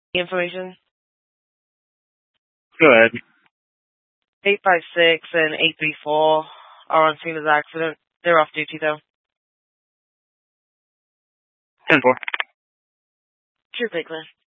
Information? Go ahead. 856 and 834 are on scene of the accident. They're off duty, though. 10-4. True, Clear.